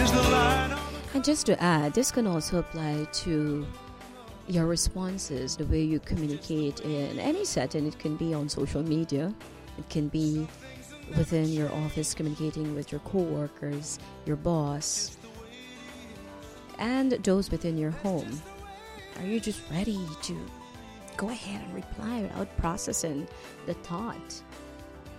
And just to add, this can also apply to your responses, the way you communicate in any setting. It can be on social media, it can be within your office, communicating with your co-workers, your boss, and those within your home. Are you just ready to go ahead and reply without processing the thought?